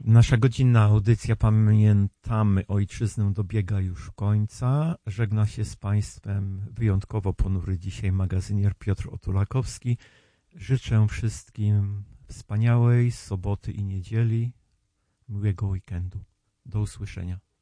Nasza godzinna audycja Pamiętamy Ojczyznę dobiega już końca. Żegna się z Państwem wyjątkowo ponury dzisiaj magazynier Piotr Otulakowski. Życzę wszystkim wspaniałej soboty i niedzieli, miłego weekendu. Do usłyszenia.